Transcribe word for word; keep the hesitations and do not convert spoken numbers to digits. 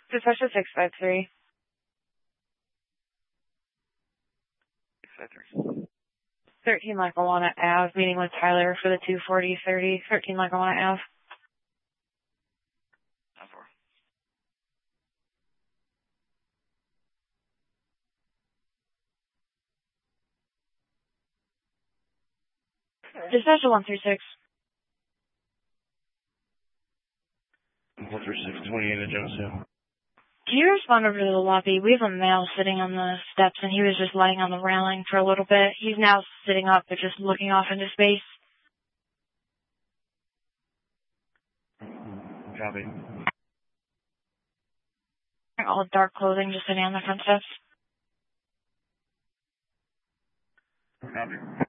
Dispatcher six five three. six five three. thirteen Lackawanna Ave, meeting with Tyler for the two forty thirty. thirteen Lackawanna Ave. ten four. Dispatcher one three six. one three six, twenty-eight at Jonesdale. Can you respond over to the lobby? We have a male sitting on the steps, and he was just laying on the railing for a little bit. He's now sitting up, but just looking off into space. Copy. All dark clothing, just sitting on the front steps. Copy.